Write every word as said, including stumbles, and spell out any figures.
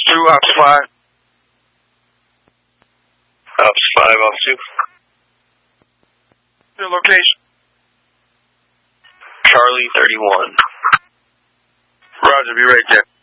two, Ops five. Ops five, Ops two. Your location. Charlie thirty-one. Roger, be right there.